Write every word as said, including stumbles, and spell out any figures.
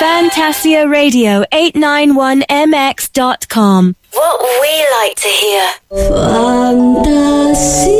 Fantasia Radio eight nine one M X dot com. What we like to hear. Fantasia.